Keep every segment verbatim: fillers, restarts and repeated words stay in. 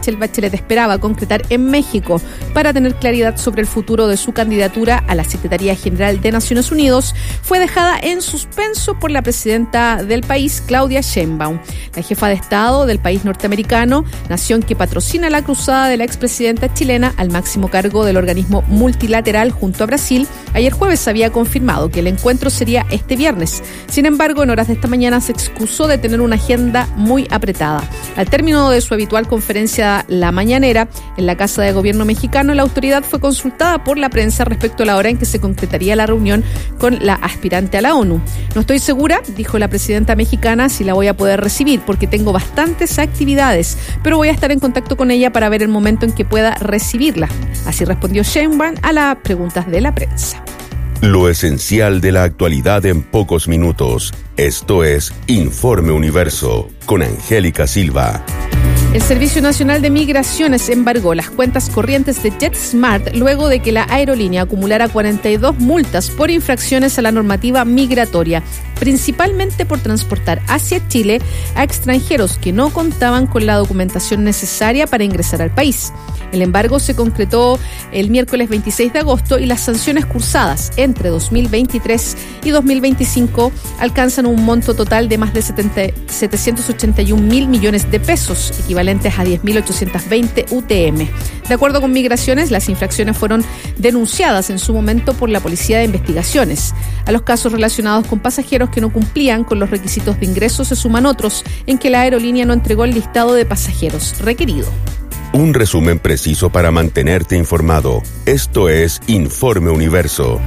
Michelle Bachelet esperaba concretar en México para tener claridad sobre el futuro de su candidatura a la Secretaría General de Naciones Unidas, fue dejada en suspenso por la presidenta del país, Claudia Sheinbaum. La jefa de Estado del país norteamericano, nación que patrocina la cruzada de la expresidenta chilena al máximo cargo del organismo multilateral junto a Brasil, ayer jueves había confirmado que el encuentro sería este viernes. Sin embargo, en horas de esta mañana se excusó de tener una agenda muy apretada. Al término de su habitual conferencia la mañanera en la Casa de Gobierno mexicano, la autoridad fue consultada por la prensa respecto a la hora en que se concretaría la reunión con la aspirante a la ONU. No estoy segura, dijo la presidenta mexicana, si la voy a poder recibir porque tengo bastantes actividades, pero voy a estar en contacto con ella para ver el momento en que pueda recibirla. Así respondió Sheinbaum a las preguntas de la prensa. Lo esencial de la actualidad en pocos minutos. Esto es Informe Universo con Angélica Silva. El Servicio Nacional de Migraciones embargó las cuentas corrientes de JetSmart luego de que la aerolínea acumulara cuarenta y dos multas por infracciones a la normativa migratoria, principalmente por transportar hacia Chile a extranjeros que no contaban con la documentación necesaria para ingresar al país. El embargo se concretó el miércoles veintiséis de agosto y las sanciones cursadas entre dos mil veintitrés y dos mil veinticinco alcanzan un monto total de más de setecientos ochenta y un mil millones de pesos, equivalentes a diez mil ochocientos veinte U T M. De acuerdo con Migraciones, las infracciones fueron denunciadas en su momento por la Policía de Investigaciones. A los casos relacionados con pasajeros que no cumplían con los requisitos de ingreso se suman otros en que la aerolínea no entregó el listado de pasajeros requerido. Un resumen preciso para mantenerte informado. Esto es Informe Universo.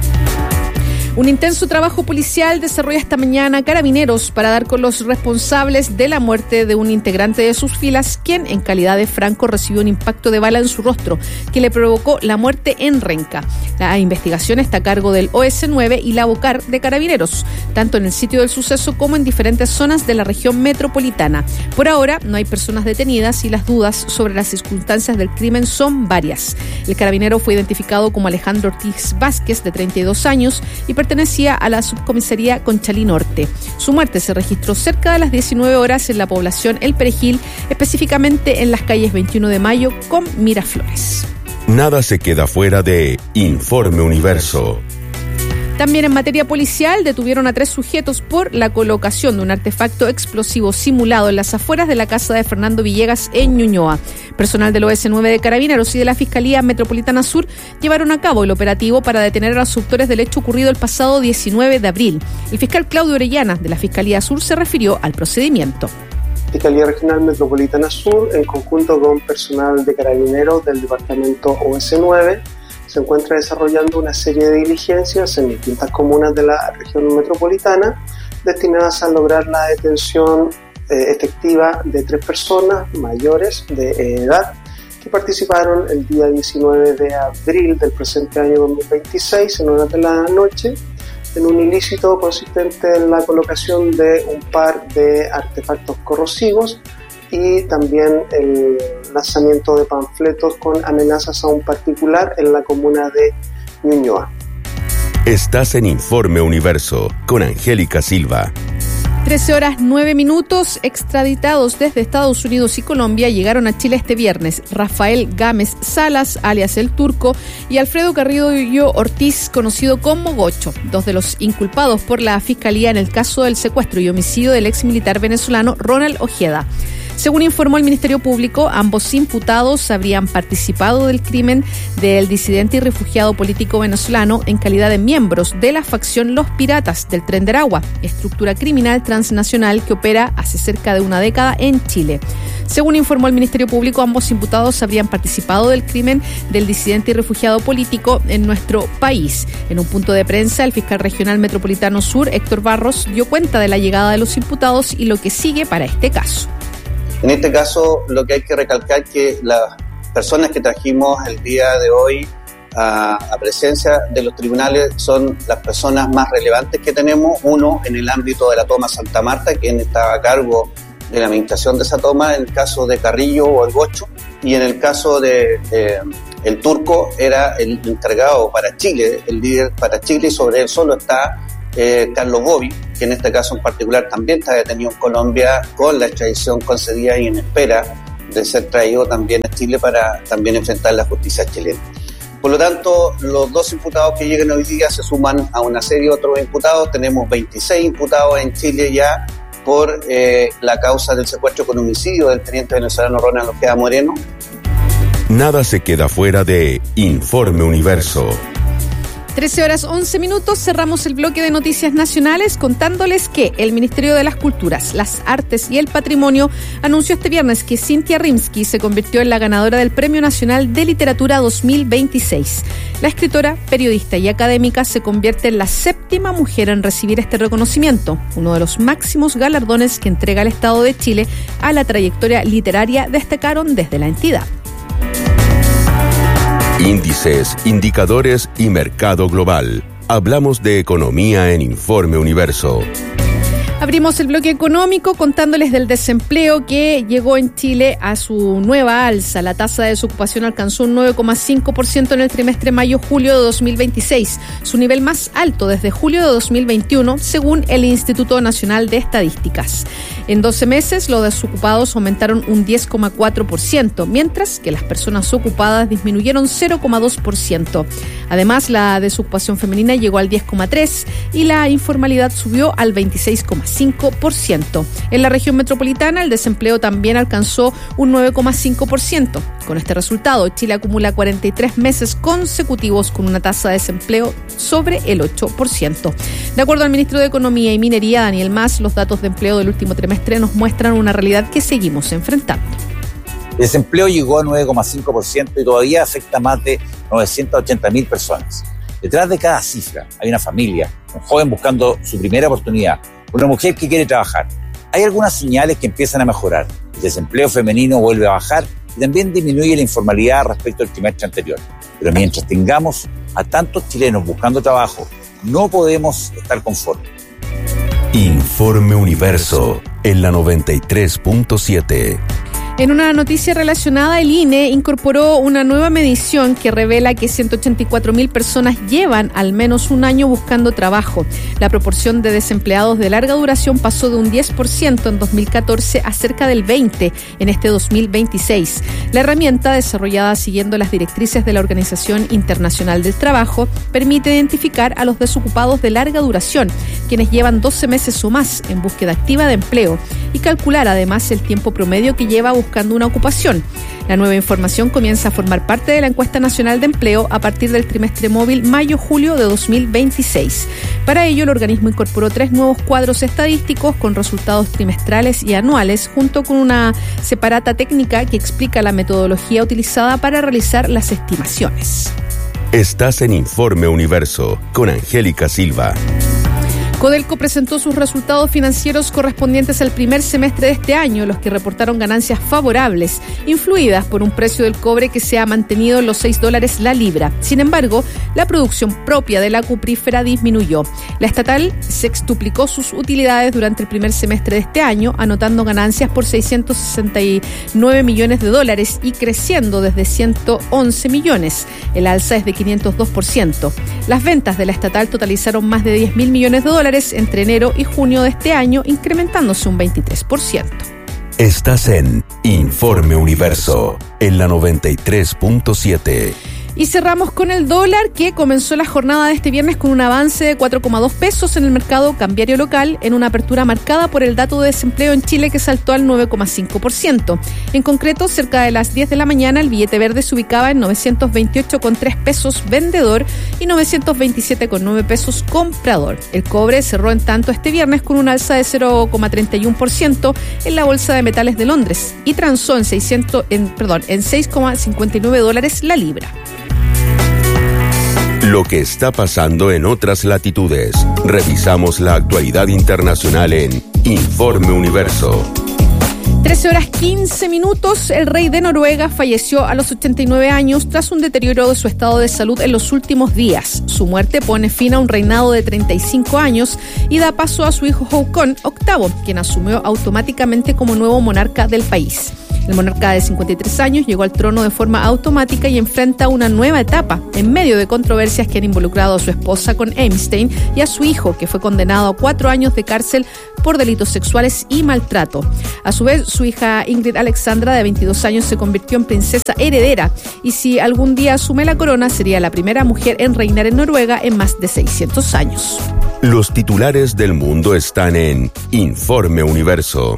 Un intenso trabajo policial desarrolla esta mañana Carabineros para dar con los responsables de la muerte de un integrante de sus filas, quien en calidad de franco recibió un impacto de bala en su rostro que le provocó la muerte en Renca. La investigación está a cargo del O S nueve y la Bocar de Carabineros, tanto en el sitio del suceso como en diferentes zonas de la región metropolitana. Por ahora no hay personas detenidas y las dudas sobre las circunstancias del crimen son varias. El carabinero fue identificado como Alejandro Ortiz Vázquez, de treinta y dos años, y pertenecía a la subcomisaría Conchalí Norte. Su muerte se registró cerca de las diecinueve horas en la población El Perejil, específicamente en las calles veintiuno de mayo con Miraflores. Nada se queda fuera de Informe Universo. También en materia policial detuvieron a tres sujetos por la colocación de un artefacto explosivo simulado en las afueras de la casa de Fernando Villegas en Ñuñoa. Personal del O S nueve de Carabineros y de la Fiscalía Metropolitana Sur llevaron a cabo el operativo para detener a los autores del hecho ocurrido el pasado diecinueve de abril. El fiscal Claudio Orellana de la Fiscalía Sur se refirió al procedimiento. Fiscalía Regional Metropolitana Sur, en conjunto con personal de Carabineros del Departamento O S nueve, se encuentra desarrollando una serie de diligencias en distintas comunas de la región metropolitana destinadas a lograr la detención eh, efectiva de tres personas mayores de edad que participaron el día diecinueve de abril del presente año dos mil veintiséis en horas de la noche en un ilícito consistente en la colocación de un par de artefactos corrosivos y también el lanzamiento de panfletos con amenazas a un particular en la comuna de Ñuñoa. Estás en Informe Universo con Angélica Silva. trece horas nueve minutos. Extraditados desde Estados Unidos y Colombia llegaron a Chile este viernes Rafael Gámez Salas, alias El Turco, y Alfredo Carrillo Ortiz, conocido como Gocho, dos de los inculpados por la Fiscalía en el caso del secuestro y homicidio del ex militar venezolano Ronald Ojeda. Según informó el Ministerio Público, ambos imputados habrían participado del crimen del disidente y refugiado político venezolano en calidad de miembros de la facción Los Piratas del Tren de Aragua, estructura criminal transnacional que opera hace cerca de una década en Chile. Según informó el Ministerio Público, ambos imputados habrían participado del crimen del disidente y refugiado político en nuestro país. En un punto de prensa, el fiscal regional metropolitano sur, Héctor Barros, dio cuenta de la llegada de los imputados y lo que sigue para este caso. En este caso, lo que hay que recalcar es que las personas que trajimos el día de hoy a, a presencia de los tribunales son las personas más relevantes que tenemos. Uno, en el ámbito de la toma Santa Marta, quien estaba a cargo de la administración de esa toma, en el caso de Carrillo o el Gocho, y en el caso de eh, el Turco era el encargado para Chile, el líder para Chile, y sobre él solo está Eh, Carlos Bovi, que en este caso en particular también está detenido en Colombia con la extradición concedida y en espera de ser traído también a Chile para también enfrentar la justicia chilena. Por lo tanto, los dos imputados que lleguen hoy día se suman a una serie de otros imputados. Tenemos veintiséis imputados en Chile ya por eh, la causa del secuestro con homicidio del teniente venezolano Ronald Ojeda Moreno. Nada se queda fuera de Informe Universo. trece horas once minutos, cerramos el bloque de noticias nacionales contándoles que el Ministerio de las Culturas, las Artes y el Patrimonio anunció este viernes que Cintia Rimsky se convirtió en la ganadora del Premio Nacional de Literatura dos mil veintiséis. La escritora, periodista y académica se convierte en la séptima mujer en recibir este reconocimiento, uno de los máximos galardones que entrega el Estado de Chile a la trayectoria literaria, destacaron desde la entidad. Índices, indicadores y mercado global. Hablamos de economía en Informe Universo. Abrimos el bloque económico contándoles del desempleo que llegó en Chile a su nueva alza. La tasa de desocupación alcanzó un nueve coma cinco por ciento en el trimestre mayo-julio de dos mil veintiséis, su nivel más alto desde julio de dos mil veintiuno, según el Instituto Nacional de Estadísticas. En doce meses, los desocupados aumentaron un diez coma cuatro por ciento, mientras que las personas ocupadas disminuyeron cero coma dos por ciento. Además, la desocupación femenina llegó al diez coma tres por ciento y la informalidad subió al veintiséis coma cinco por ciento. En la región metropolitana, el desempleo también alcanzó un nueve coma cinco por ciento. Con este resultado, Chile acumula cuarenta y tres meses consecutivos con una tasa de desempleo sobre el ocho por ciento. De acuerdo al ministro de Economía y Minería, Daniel Mas, los datos de empleo del último trimestre nos muestran una realidad que seguimos enfrentando. El desempleo llegó a nueve coma cinco por ciento y todavía afecta a más de novecientas ochenta mil personas. Detrás de cada cifra hay una familia, un joven buscando su primera oportunidad, una mujer que quiere trabajar. Hay algunas señales que empiezan a mejorar. El desempleo femenino vuelve a bajar y también disminuye la informalidad respecto al trimestre anterior. Pero mientras tengamos a tantos chilenos buscando trabajo, no podemos estar conformes. Informe Universo en la noventa y tres punto siete. En una noticia relacionada, el I N E incorporó una nueva medición que revela que ciento ochenta y cuatro mil personas llevan al menos un año buscando trabajo. La proporción de desempleados de larga duración pasó de un diez por ciento en dos mil catorce a cerca del veinte por ciento en este dos mil veintiséis. La herramienta, desarrollada siguiendo las directrices de la Organización Internacional del Trabajo, permite identificar a los desocupados de larga duración, quienes llevan doce meses o más en búsqueda activa de empleo, y calcular además el tiempo promedio que lleva buscando una ocupación. La nueva información comienza a formar parte de la Encuesta Nacional de Empleo a partir del trimestre móvil mayo-julio de dos mil veintiséis. Para ello, el organismo incorporó tres nuevos cuadros estadísticos con resultados trimestrales y anuales, junto con una separata técnica que explica la metodología utilizada para realizar las estimaciones. Estás en Informe Universo con Angélica Silva. Codelco presentó sus resultados financieros correspondientes al primer semestre de este año, los que reportaron ganancias favorables, influidas por un precio del cobre que se ha mantenido en los seis dólares la libra. Sin embargo, la producción propia de la cuprífera disminuyó. La estatal sextuplicó sus utilidades durante el primer semestre de este año, anotando ganancias por seiscientos sesenta y nueve millones de dólares y creciendo desde ciento once millones. El alza es de quinientos dos por ciento. Las ventas de la estatal totalizaron más de diez mil millones de dólares entre enero y junio de este año, incrementándose un veintitrés por ciento. Estás en Informe Universo en la noventa y tres punto siete. Y cerramos con el dólar, que comenzó la jornada de este viernes con un avance de cuatro coma dos pesos en el mercado cambiario local, en una apertura marcada por el dato de desempleo en Chile, que saltó al nueve coma cinco por ciento. En concreto, cerca de las diez de la mañana, el billete verde se ubicaba en novecientos veintiocho coma tres pesos vendedor y novecientos veintisiete coma nueve pesos comprador. El cobre cerró en tanto este viernes con un alza de cero coma treinta y uno por ciento en la Bolsa de Metales de Londres y transó en, seiscientos, en, perdón, en seis coma cincuenta y nueve dólares la libra. Lo que está pasando en otras latitudes. Revisamos la actualidad internacional en Informe Universo. trece horas quince minutos, el rey de Noruega falleció a los ochenta y nueve años tras un deterioro de su estado de salud en los últimos días. Su muerte pone fin a un reinado de treinta y cinco años y da paso a su hijo Haakon octavo, quien asumió automáticamente como nuevo monarca del país. El monarca de cincuenta y tres años llegó al trono de forma automática y enfrenta una nueva etapa, en medio de controversias que han involucrado a su esposa con Epstein y a su hijo, que fue condenado a cuatro años de cárcel por delitos sexuales y maltrato. A su vez, su hija Ingrid Alexandra, de veintidós años, se convirtió en princesa heredera y si algún día asume la corona, sería la primera mujer en reinar en Noruega en más de seiscientos años. Los titulares del mundo están en Informe Universo.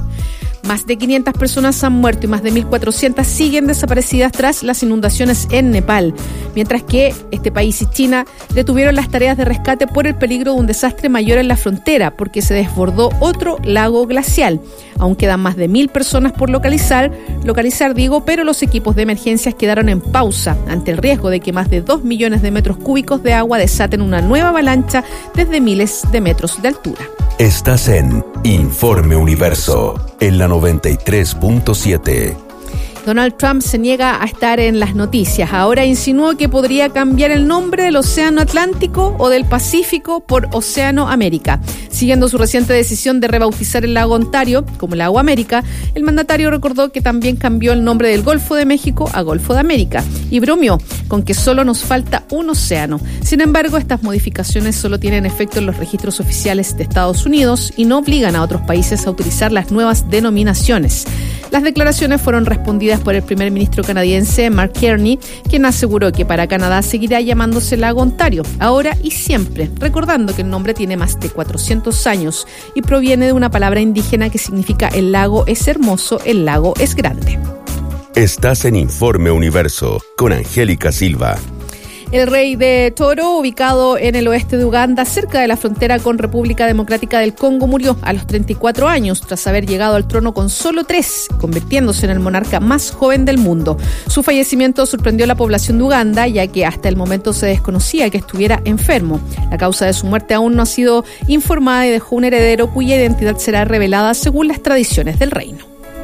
Más de quinientas personas han muerto y más de mil cuatrocientas siguen desaparecidas tras las inundaciones en Nepal, mientras que este país y China detuvieron las tareas de rescate por el peligro de un desastre mayor en la frontera, porque se desbordó otro lago glacial. Aún quedan más de mil personas por localizar, localizar digo, pero los equipos de emergencias quedaron en pausa ante el riesgo de que más de dos millones de metros cúbicos de agua desaten una nueva avalancha desde miles de metros de altura. Estás en Informe Universo, en la noventa y tres punto siete. Donald Trump se niega a estar en las noticias. Ahora insinuó que podría cambiar el nombre del Océano Atlántico o del Pacífico por Océano América. Siguiendo su reciente decisión de rebautizar el lago Ontario como Lago América, el mandatario recordó que también cambió el nombre del Golfo de México a Golfo de América y bromeó con que solo nos falta un océano. Sin embargo, estas modificaciones solo tienen efecto en los registros oficiales de Estados Unidos y no obligan a otros países a utilizar las nuevas denominaciones. Las declaraciones fueron respondidas por el primer ministro canadiense Mark Carney, quien aseguró que para Canadá seguirá llamándose Lago Ontario, ahora y siempre, recordando que el nombre tiene más de cuatrocientos años y proviene de una palabra indígena que significa el lago es hermoso, el lago es grande. Estás en Informe Universo con Angélica Silva. El rey de Toro, ubicado en el oeste de Uganda, cerca de la frontera con República Democrática del Congo, murió a los treinta y cuatro años tras haber llegado al trono con solo tres, convirtiéndose en el monarca más joven del mundo. Su fallecimiento sorprendió a la población de Uganda, ya que hasta el momento se desconocía que estuviera enfermo. La causa de su muerte aún no ha sido informada y dejó un heredero cuya identidad será revelada según las tradiciones del reino.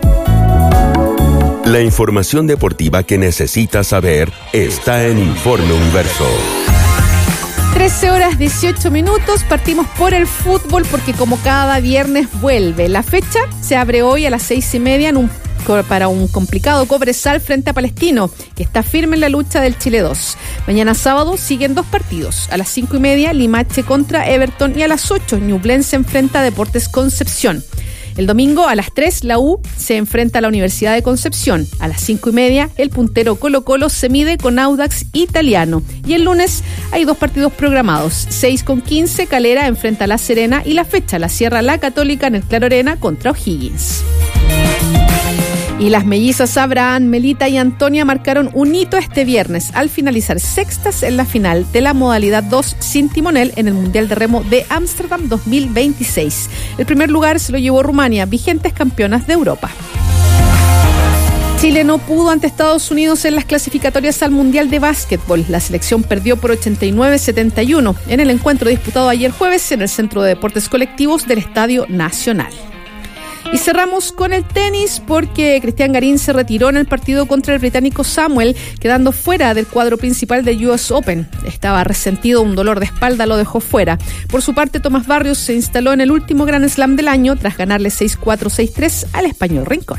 La información deportiva que necesitas saber está en Informe Universo. trece horas dieciocho minutos, partimos por el fútbol porque como cada viernes vuelve. La fecha se abre hoy a las seis y media en un, para un complicado Cobresal frente a Palestino, que está firme en la lucha del Chile dos. Mañana sábado siguen dos partidos. A las cinco y media, Limache contra Everton y a las ocho, Ñublense enfrenta a Deportes Concepción. El domingo a las tres, la U se enfrenta a la Universidad de Concepción. A las cinco y media, el puntero Colo Colo se mide con Audax Italiano. Y el lunes hay dos partidos programados. seis con quince, Calera enfrenta a La Serena y la fecha la cierra la Católica en el Claro Arena contra O'Higgins. Y las mellizas Abraham, Melita y Antonia marcaron un hito este viernes al finalizar sextas en la final de la modalidad dos sin timonel en el Mundial de Remo de Ámsterdam dos mil veintiséis. El primer lugar se lo llevó Rumania, vigentes campeonas de Europa. Chile no pudo ante Estados Unidos en las clasificatorias al Mundial de Básquetbol. La selección perdió por ochenta y nueve a setenta y uno en el encuentro disputado ayer jueves en el Centro de Deportes Colectivos del Estadio Nacional. Y cerramos con el tenis porque Cristian Garín se retiró en el partido contra el británico Samuel, quedando fuera del cuadro principal del U S Open. Estaba resentido, un dolor de espalda lo dejó fuera. Por su parte, Tomás Barrios se instaló en el último Grand Slam del año tras ganarle seis cuatro, seis tres al español Rincón.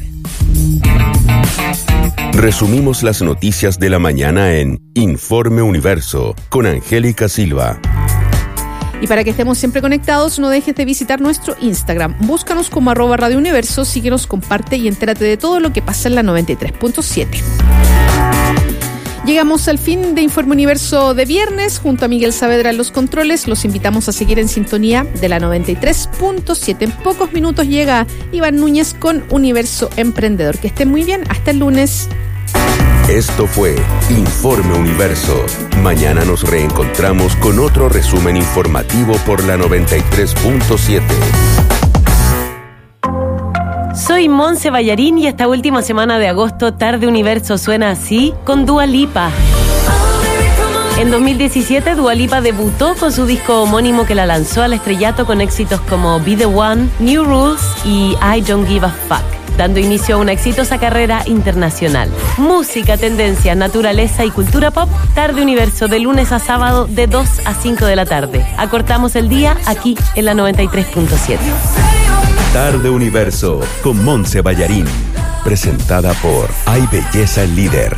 Resumimos las noticias de la mañana en Informe Universo con Angélica Silva. Y para que estemos siempre conectados, no dejes de visitar nuestro Instagram. Búscanos como arroba Radio Universo, síguenos, comparte y entérate de todo lo que pasa en la noventa y tres punto siete. Llegamos al fin de Informe Universo de viernes, junto a Miguel Saavedra en los controles. Los invitamos a seguir en sintonía de la noventa y tres punto siete. En pocos minutos llega Iván Núñez con Universo Emprendedor. Que estén muy bien, hasta el lunes. Esto fue Informe Universo. Mañana nos reencontramos con otro resumen informativo por la noventa y tres punto siete. Soy Monse Ballarín y esta última semana de agosto Tarde Universo suena así con Dua Lipa. En dos mil diecisiete, Dua Lipa debutó con su disco homónimo que la lanzó al estrellato con éxitos como Be The One, New Rules y I Don't Give a Fuck, dando inicio a una exitosa carrera internacional. Música, tendencia, naturaleza y cultura pop, Tarde Universo de lunes a sábado de dos a cinco de la tarde. Acortamos el día aquí en la noventa y tres punto siete. Tarde Universo con Monse Ballarín. presentada por Hay Belleza el Líder,